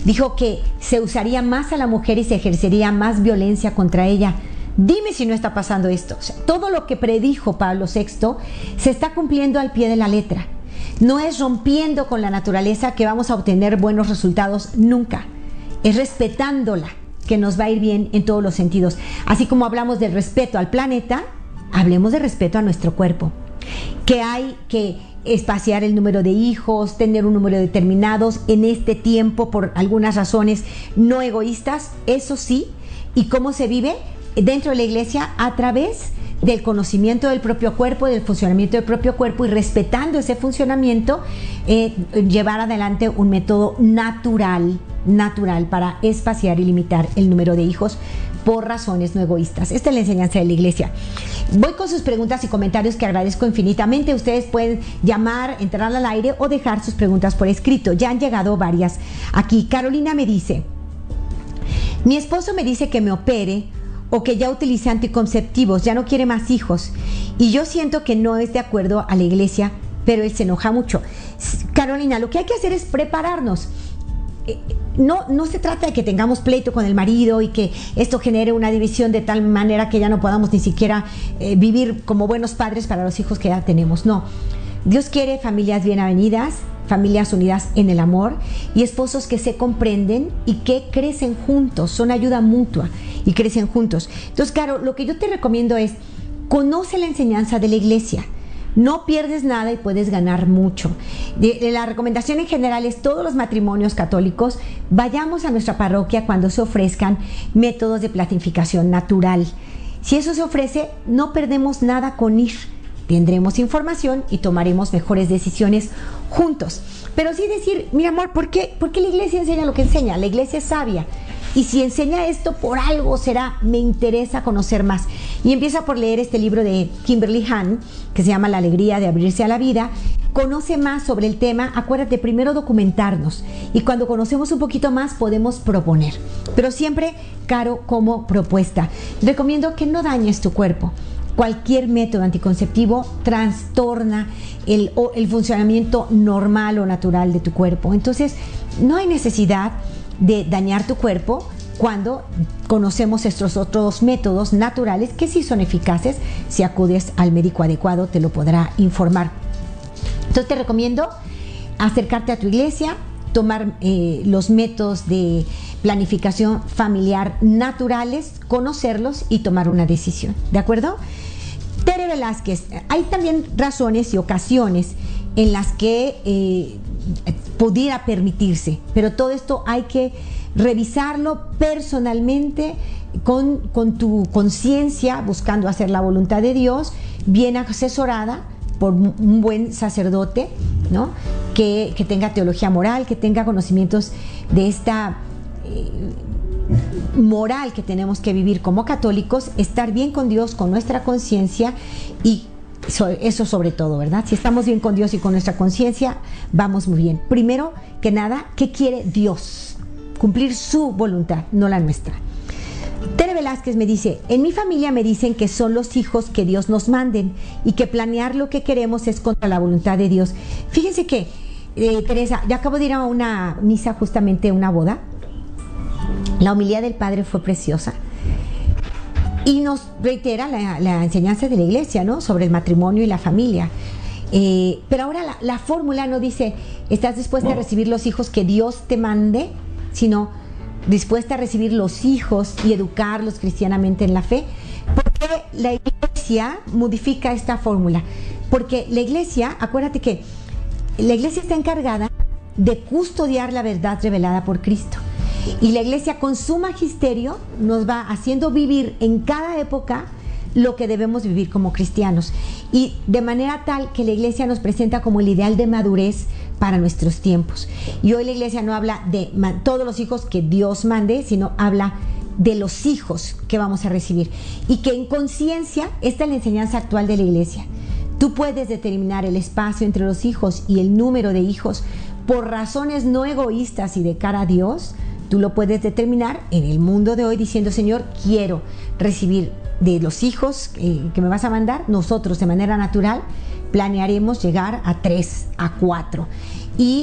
Dijo que se usaría más a la mujer y se ejercería más violencia contra ella. Dime si no está pasando esto. O sea, todo lo que predijo Pablo VI se está cumpliendo al pie de la letra. No es rompiendo con la naturaleza que vamos a obtener buenos resultados nunca. Es respetándola que nos va a ir bien en todos los sentidos. Así como hablamos del respeto al planeta, hablemos de respeto a nuestro cuerpo. Que hay que espaciar el número de hijos, tener un número determinados en este tiempo por algunas razones no egoístas, eso sí. ¿Y cómo se vive? Dentro de la iglesia, a través del conocimiento del propio cuerpo, del funcionamiento del propio cuerpo, y respetando ese funcionamiento, llevar adelante un método natural para espaciar y limitar el número de hijos por razones no egoístas. Esta es la enseñanza de la iglesia. Voy con sus preguntas y comentarios, que agradezco infinitamente. Ustedes pueden llamar, entrar al aire o dejar sus preguntas por escrito. Ya han llegado varias aquí. Carolina me dice: mi esposo me dice que me opere o que ya utilice anticonceptivos, ya no quiere más hijos, y yo siento que no es de acuerdo a la iglesia, pero él se enoja mucho. Carolina, lo que hay que hacer es prepararnos. No se trata de que tengamos pleito con el marido y que esto genere una división de tal manera que ya no podamos ni siquiera vivir como buenos padres para los hijos que ya tenemos. No, Dios quiere familias bien avenidas, familias unidas en el amor, y esposos que se comprenden y que crecen juntos, son ayuda mutua y crecen juntos. Entonces, claro, lo que yo te recomiendo es: conoce la enseñanza de la iglesia. No pierdes nada y puedes ganar mucho. La recomendación en general es: todos los matrimonios católicos vayamos a nuestra parroquia cuando se ofrezcan métodos de planificación natural. Si eso se ofrece, no perdemos nada con ir. Tendremos información y tomaremos mejores decisiones juntos. Pero sí decir: mira, amor, ¿por qué la iglesia enseña lo que enseña? La iglesia es sabia. Y si enseña esto, por algo será. Me interesa conocer más. Y empieza por leer este libro de Kimberly Hahn, que se llama La alegría de abrirse a la vida. Conoce más sobre el tema. Acuérdate, primero documentarnos. Y cuando conocemos un poquito más, podemos proponer. Pero siempre, Caro, como propuesta. Recomiendo que no dañes tu cuerpo. Cualquier método anticonceptivo trastorna el funcionamiento normal o natural de tu cuerpo. Entonces, no hay necesidad de dañar tu cuerpo cuando conocemos estos otros métodos naturales que sí son eficaces. Si acudes al médico adecuado, te lo podrá informar. Entonces, te recomiendo acercarte a tu iglesia, tomar los métodos de planificación familiar naturales, conocerlos y tomar una decisión. ¿De acuerdo? Tere Velázquez: hay también razones y ocasiones en las que pudiera permitirse, pero todo esto hay que revisarlo personalmente con tu conciencia, buscando hacer la voluntad de Dios, bien asesorada por un buen sacerdote, ¿no? Que tenga teología moral, que tenga conocimientos de esta moral que tenemos que vivir como católicos, estar bien con Dios, con nuestra conciencia, y eso sobre todo, ¿verdad? Si estamos bien con Dios y con nuestra conciencia, vamos muy bien. Primero que nada, ¿qué quiere Dios? Cumplir su voluntad, no la nuestra. Tere Velázquez me dice: en mi familia me dicen que son los hijos que Dios nos manden y que planear lo que queremos es contra la voluntad de Dios. Fíjense que, Teresa, yo acabo de ir a una misa, justamente una boda. La homilía del padre fue preciosa y nos reitera la enseñanza de la iglesia, ¿no?, sobre el matrimonio y la familia. Pero ahora la fórmula no dice: estás dispuesta a recibir los hijos que Dios te mande, sino dispuesta a recibir los hijos y educarlos cristianamente en la fe. ¿Por qué la iglesia modifica esta fórmula? Porque la iglesia, acuérdate que la iglesia está encargada de custodiar la verdad revelada por Cristo. Y la iglesia, con su magisterio, nos va haciendo vivir en cada época lo que debemos vivir como cristianos, y de manera tal que la iglesia nos presenta como el ideal de madurez para nuestros tiempos. Y hoy la iglesia no habla de todos los hijos que Dios mande, sino habla de los hijos que vamos a recibir, y que en conciencia, esta es la enseñanza actual de la iglesia. Tú puedes determinar el espacio entre los hijos y el número de hijos por razones no egoístas y de cara a Dios. Tú lo puedes determinar en el mundo de hoy diciendo: Señor, quiero recibir de los hijos que me vas a mandar. Nosotros, de manera natural, planearemos llegar a 3, a 4. Y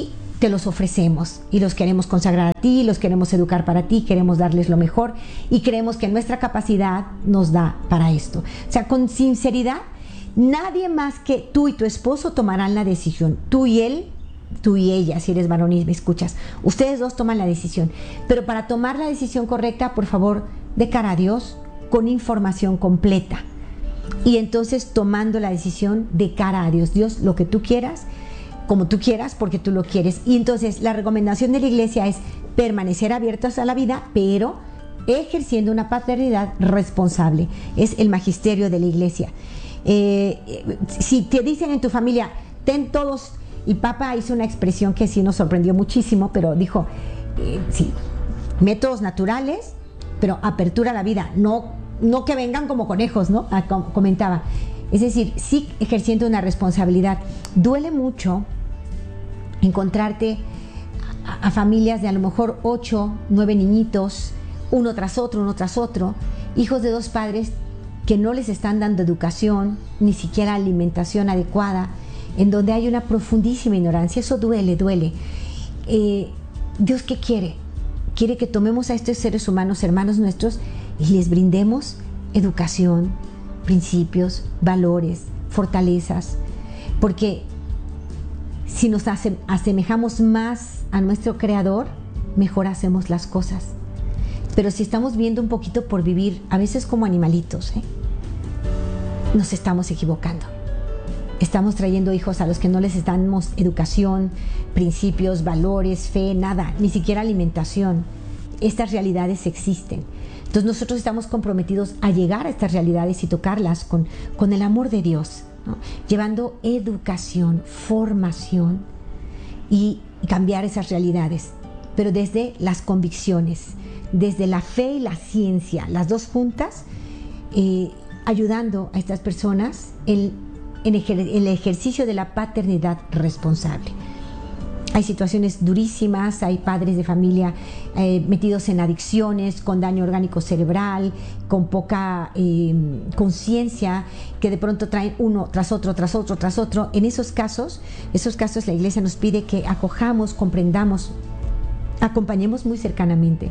te los ofrecemos y los queremos consagrar a ti, los queremos educar para ti, queremos darles lo mejor y creemos que nuestra capacidad nos da para esto. O sea, con sinceridad, nadie más que tú y tu esposo tomarán la decisión. Tú y él, tú y ella, si eres varón y me escuchas, ustedes dos toman la decisión. Pero para tomar la decisión correcta, por favor, de cara a Dios, con información completa. Y entonces tomando la decisión de cara a Dios. Dios, lo que tú quieras, como tú quieras, porque tú lo quieres. Y entonces la recomendación de la iglesia es permanecer abiertos a la vida, pero ejerciendo una paternidad responsable. Es el magisterio de la iglesia. Si te dicen en tu familia, ten todos, y papá hizo una expresión que sí nos sorprendió muchísimo, pero dijo, sí, métodos naturales, pero apertura a la vida, no que vengan como conejos, ¿no? Comentaba. Es decir, sí ejerciendo una responsabilidad. Duele mucho encontrarte a familias de a lo mejor 8, 9 niñitos, uno tras otro, hijos de dos padres que no les están dando educación, ni siquiera alimentación adecuada, en donde hay una profundísima ignorancia. Eso duele. ¿Dios qué quiere? Quiere que tomemos a estos seres humanos, hermanos nuestros, y les brindemos educación, principios, valores, fortalezas, porque si nos asemejamos más a nuestro Creador, mejor hacemos las cosas. Pero si estamos viendo un poquito por vivir, a veces como animalitos, nos estamos equivocando. Estamos trayendo hijos a los que no les damos educación, principios, valores, fe, nada, ni siquiera alimentación. Estas realidades existen. Entonces nosotros estamos comprometidos a llegar a estas realidades y tocarlas con el amor de Dios, ¿no? Llevando educación, formación y cambiar esas realidades, pero desde las convicciones, desde la fe y la ciencia, las dos juntas, ayudando a estas personas en el ejercicio de la paternidad responsable. Hay situaciones durísimas, hay padres de familia metidos en adicciones, con daño orgánico cerebral, con poca conciencia, que de pronto traen uno tras otro. En esos casos la iglesia nos pide que acojamos, comprendamos, acompañemos muy cercanamente,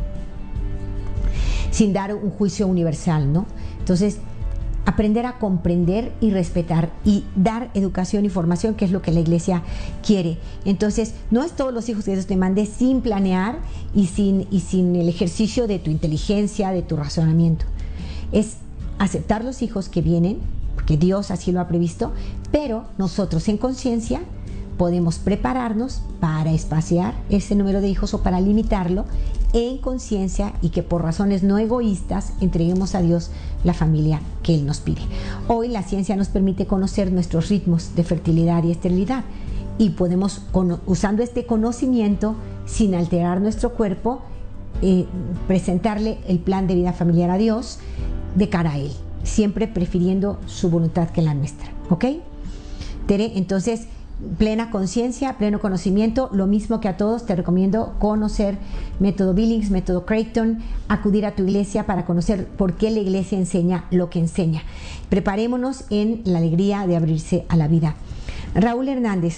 sin dar un juicio universal, ¿no? Entonces, aprender a comprender y respetar y dar educación y formación, que es lo que la iglesia quiere. Entonces, no es todos los hijos que Dios te mande sin planear y sin el ejercicio de tu inteligencia, de tu razonamiento. Es aceptar los hijos que vienen, porque Dios así lo ha previsto, pero nosotros en conciencia podemos prepararnos para espaciar ese número de hijos o para limitarlo en conciencia, y que por razones no egoístas entreguemos a Dios la familia que Él nos pide. Hoy la ciencia nos permite conocer nuestros ritmos de fertilidad y esterilidad, y podemos, usando este conocimiento, sin alterar nuestro cuerpo, presentarle el plan de vida familiar a Dios de cara a Él, siempre prefiriendo su voluntad que la nuestra. ¿Ok? Tere, entonces, plena conciencia, pleno conocimiento, lo mismo que a todos, te recomiendo conocer método Billings, método Creighton, acudir a tu iglesia para conocer por qué la iglesia enseña lo que enseña. Preparémonos en la alegría de abrirse a la vida. Raúl Hernández: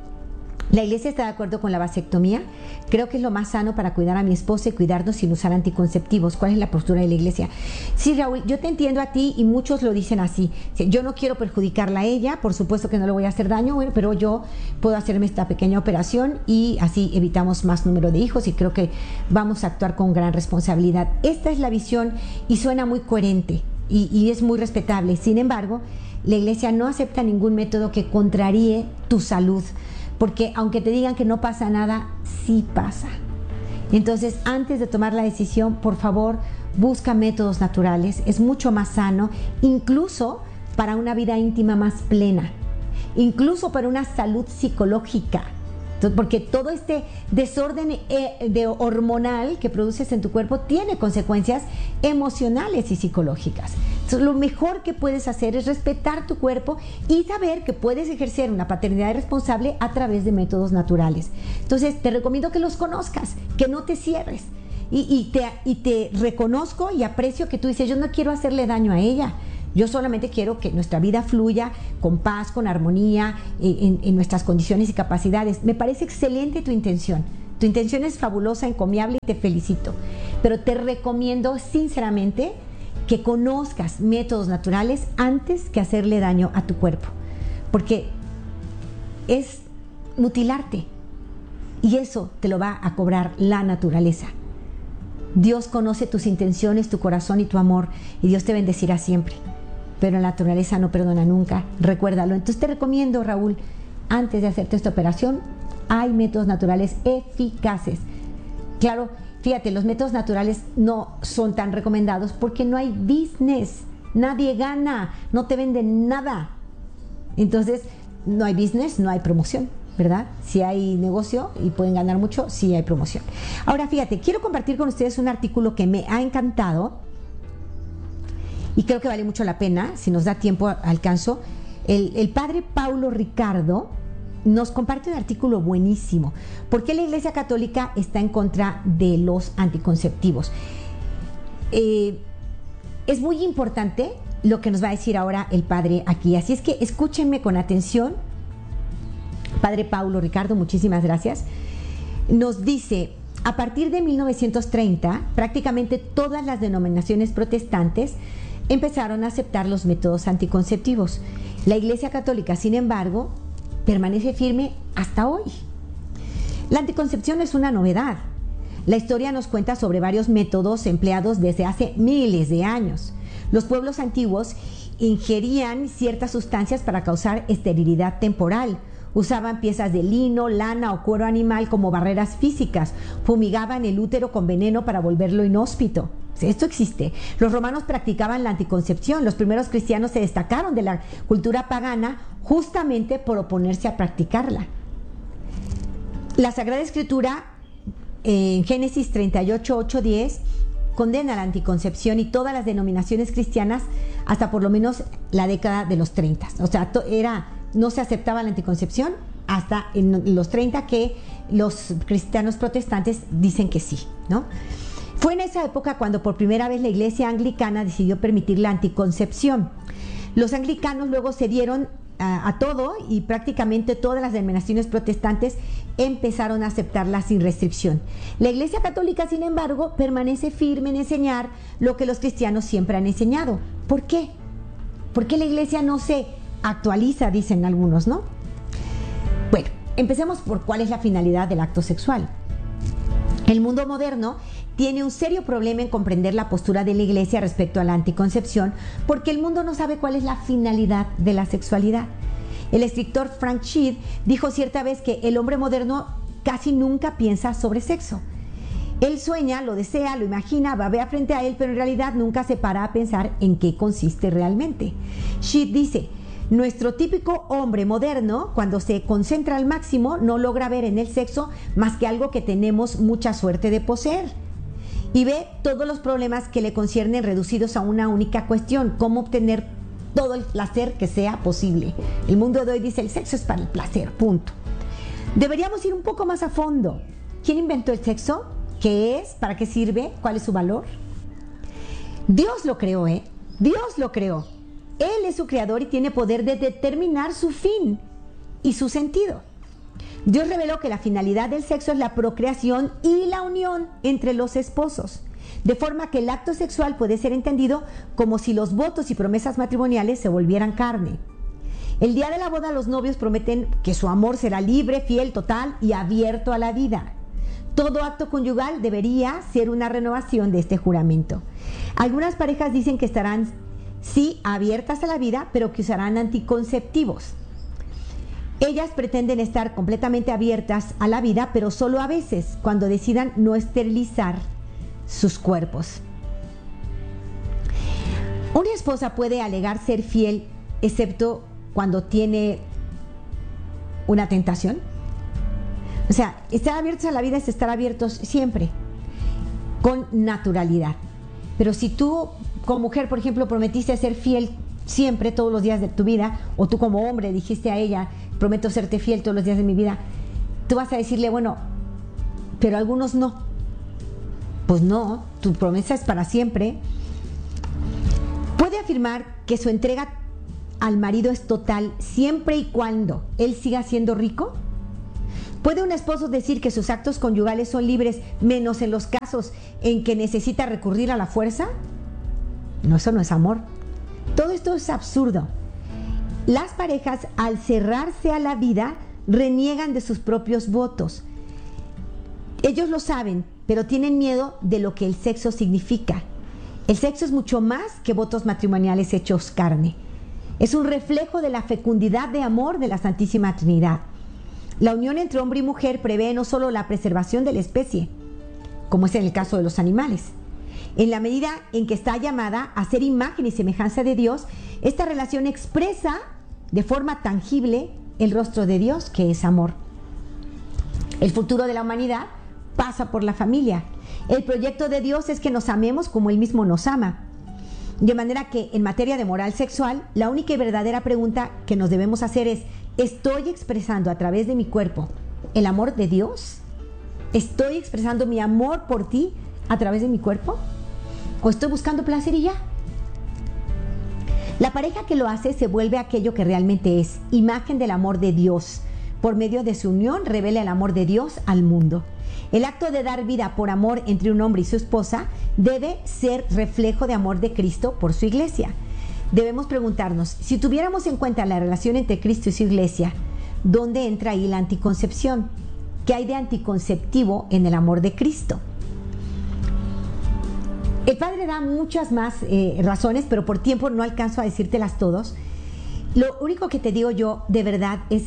la iglesia está de acuerdo con la vasectomía. Creo que es lo más sano para cuidar a mi esposa y cuidarnos sin usar anticonceptivos. ¿Cuál es la postura de la iglesia? Sí, Raúl, yo te entiendo a ti, y muchos lo dicen así. Yo no quiero perjudicarla a ella, por supuesto que no le voy a hacer daño, pero yo puedo hacerme esta pequeña operación y así evitamos más número de hijos, y creo que vamos a actuar con gran responsabilidad. Esta es la visión y suena muy coherente y es muy respetable. Sin embargo, la iglesia no acepta ningún método que contraríe tu salud, porque aunque te digan que no pasa nada, sí pasa. Entonces, antes de tomar la decisión, por favor, busca métodos naturales. Es mucho más sano, incluso para una vida íntima más plena, incluso para una salud psicológica, porque todo este desorden hormonal que produces en tu cuerpo tiene consecuencias emocionales y psicológicas. Entonces, lo mejor que puedes hacer es respetar tu cuerpo y saber que puedes ejercer una paternidad responsable a través de métodos naturales. Entonces, te recomiendo que los conozcas, que no te cierres. Y te reconozco y aprecio que tú dices: yo no quiero hacerle daño a ella, Yo solamente quiero que nuestra vida fluya con paz, con armonía, en nuestras condiciones y capacidades. Me parece excelente tu intención. Tu intención es fabulosa, encomiable y te felicito. Pero te recomiendo sinceramente que conozcas métodos naturales antes que hacerle daño a tu cuerpo. Porque es mutilarte. Y eso te lo va a cobrar la naturaleza. Dios conoce tus intenciones, tu corazón y tu amor. Y Dios te bendecirá siempre. Pero la naturaleza no perdona nunca. Recuérdalo. Entonces te recomiendo, Raúl, antes de hacerte esta operación, hay métodos naturales eficaces. Claro, fíjate, los métodos naturales no son tan recomendados porque no hay business. Nadie gana. No te venden nada. Entonces, no hay business, no hay promoción, ¿verdad? Si hay negocio y pueden ganar mucho, sí hay promoción. Ahora, fíjate, quiero compartir con ustedes un artículo que me ha encantado y creo que vale mucho la pena. Si nos da tiempo, alcanzo. El padre Paulo Ricardo nos comparte un artículo buenísimo. ¿Por qué la Iglesia Católica está en contra de los anticonceptivos? Es muy importante lo que nos va a decir ahora el padre aquí. Así es que escúchenme con atención. Padre Paulo Ricardo, muchísimas gracias. Nos dice, a partir de 1930, prácticamente todas las denominaciones protestantes empezaron a aceptar los métodos anticonceptivos. La Iglesia Católica, sin embargo, permanece firme hasta hoy. La anticoncepción es una novedad. La historia nos cuenta sobre varios métodos empleados desde hace miles de años. Los pueblos antiguos ingerían ciertas sustancias para causar esterilidad temporal. Usaban piezas de lino, lana o cuero animal como barreras físicas. Fumigaban el útero con veneno para volverlo inhóspito. Esto existe. Los romanos practicaban la anticoncepción. Los primeros cristianos se destacaron de la cultura pagana justamente por oponerse a practicarla. La Sagrada Escritura, en Génesis 38, 8, 10, condena la anticoncepción y todas las denominaciones cristianas hasta por lo menos la década de los 30. O sea, no se aceptaba la anticoncepción hasta en los 30 que los cristianos protestantes dicen que sí, ¿no? Fue en esa época cuando por primera vez la Iglesia Anglicana decidió permitir la anticoncepción. Los anglicanos luego cedieron a todo y prácticamente todas las denominaciones protestantes empezaron a aceptarla sin restricción. La Iglesia Católica, sin embargo, permanece firme en enseñar lo que los cristianos siempre han enseñado. ¿Por qué? ¿Por qué la Iglesia no se actualiza, dicen algunos, ¿no? Bueno, empecemos por cuál es la finalidad del acto sexual. El mundo moderno tiene un serio problema en comprender la postura de la Iglesia respecto a la anticoncepción porque el mundo no sabe cuál es la finalidad de la sexualidad. El escritor Frank Sheed dijo cierta vez que el hombre moderno casi nunca piensa sobre sexo. Él sueña, lo desea, lo imagina, babea frente a él, pero en realidad nunca se para a pensar en qué consiste realmente. Sheed dice, nuestro típico hombre moderno, cuando se concentra al máximo, no logra ver en el sexo más que algo que tenemos mucha suerte de poseer. Y ve todos los problemas que le conciernen reducidos a una única cuestión, cómo obtener todo el placer que sea posible. El mundo de hoy dice, el sexo es para el placer, punto. Deberíamos ir un poco más a fondo. ¿Quién inventó el sexo? ¿Qué es? ¿Para qué sirve? ¿Cuál es su valor? Dios lo creó, ¿eh? Dios lo creó. Él es su creador y tiene poder de determinar su fin y su sentido. Dios reveló que la finalidad del sexo es la procreación y la unión entre los esposos, de forma que el acto sexual puede ser entendido como si los votos y promesas matrimoniales se volvieran carne. El día de la boda los novios prometen que su amor será libre, fiel, total y abierto a la vida. Todo acto conyugal debería ser una renovación de este juramento. Algunas parejas dicen que estarán, sí, abiertas a la vida, pero que usarán anticonceptivos. Ellas pretenden estar completamente abiertas a la vida, pero solo a veces, cuando decidan no esterilizar sus cuerpos. Una esposa puede alegar ser fiel, excepto cuando tiene una tentación. O sea, estar abiertos a la vida es estar abiertos siempre, con naturalidad. Pero si tú, como mujer, por ejemplo, prometiste ser fiel siempre, todos los días de tu vida, o tú como hombre dijiste a ella, prometo serte fiel todos los días de mi vida, tú vas a decirle, bueno, pero algunos no. Pues no, tu promesa es para siempre. Puede afirmar que su entrega al marido es total siempre y cuando él siga siendo rico? ¿Puede un esposo decir que sus actos conyugales son libres menos en los casos en que necesita recurrir a la fuerza? No, eso no es amor. Todo esto es absurdo. Las parejas, al cerrarse a la vida, reniegan de sus propios votos. Ellos lo saben, pero tienen miedo de lo que el sexo significa. El sexo es mucho más que votos matrimoniales hechos carne. Es un reflejo de la fecundidad de amor de la Santísima Trinidad. La unión entre hombre y mujer prevé no solo la preservación de la especie, como es en el caso de los animales. En la medida en que está llamada a ser imagen y semejanza de Dios, esta relación expresa de forma tangible el rostro de Dios, que es amor. El futuro de la humanidad pasa por la familia. El proyecto de Dios es que nos amemos como Él mismo nos ama. De manera que en materia de moral sexual, la única y verdadera pregunta que nos debemos hacer es: ¿estoy expresando a través de mi cuerpo el amor de Dios? ¿Estoy expresando mi amor por ti a través de mi cuerpo? ¿O estoy buscando placer y ya? La pareja que lo hace se vuelve aquello que realmente es, imagen del amor de Dios. Por medio de su unión revela el amor de Dios al mundo. El acto de dar vida por amor entre un hombre y su esposa debe ser reflejo de amor de Cristo por su iglesia. Debemos preguntarnos, si tuviéramos en cuenta la relación entre Cristo y su iglesia, ¿dónde entra ahí la anticoncepción? ¿Qué hay de anticonceptivo en el amor de Cristo? El Padre da muchas más razones, pero por tiempo no alcanzo a decírtelas todos. Lo único que te digo yo de verdad es: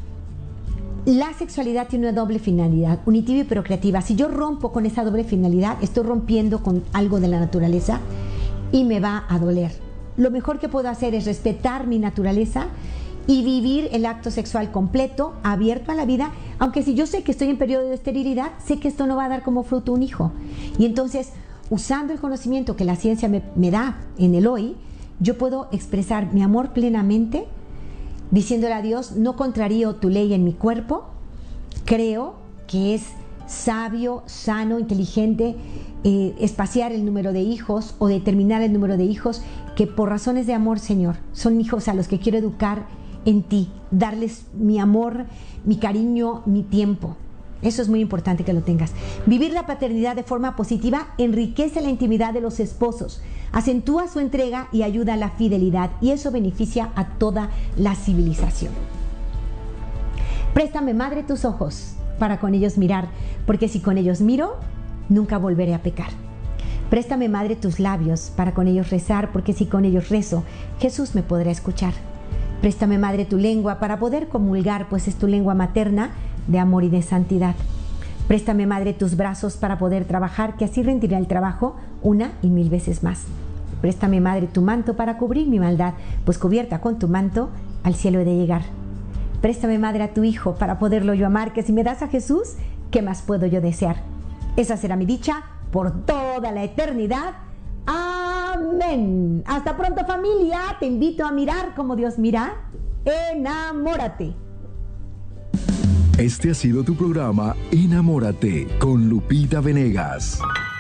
la sexualidad tiene una doble finalidad, unitiva y procreativa. Si yo rompo con esa doble finalidad, estoy rompiendo con algo de la naturaleza y me va a doler. Lo mejor que puedo hacer es respetar mi naturaleza y vivir el acto sexual completo, abierto a la vida, aunque si yo sé que estoy en periodo de esterilidad, sé que esto no va a dar como fruto un hijo. Y entonces, usando el conocimiento que la ciencia me da en el hoy, yo puedo expresar mi amor plenamente, diciéndole a Dios: no contrarío tu ley en mi cuerpo, creo que es sabio, sano, inteligente espaciar el número de hijos o determinar el número de hijos que por razones de amor, Señor, son hijos a los que quiero educar en ti, darles mi amor, mi cariño, mi tiempo. Eso es muy importante que lo tengas. Vivir la paternidad de forma positiva enriquece la intimidad de los esposos, acentúa su entrega y ayuda a la fidelidad, y eso beneficia a toda la civilización. Préstame, madre, tus ojos para con ellos mirar, porque si con ellos miro, nunca volveré a pecar. Préstame, madre, tus labios para con ellos rezar, porque si con ellos rezo, Jesús me podrá escuchar. Préstame, madre, tu lengua para poder comulgar, pues es tu lengua materna de amor y de santidad. Préstame, madre, tus brazos para poder trabajar, que así rendirá el trabajo 1 y 1000 veces más. Préstame, madre, tu manto para cubrir mi maldad, pues cubierta con tu manto al cielo he de llegar. Préstame, madre, a tu hijo para poderlo yo amar, que si me das a Jesús, ¿qué más puedo yo desear? Esa será mi dicha por toda la eternidad. Amén. Hasta pronto, familia. Te invito a mirar como Dios mira. Enamórate. Este ha sido tu programa Enamórate con Lupita Venegas.